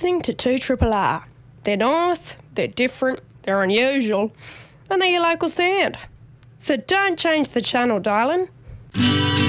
listening to 2RRR. They're nice, they're different, they're unusual, and they're your local sound. So don't change the channel, darling.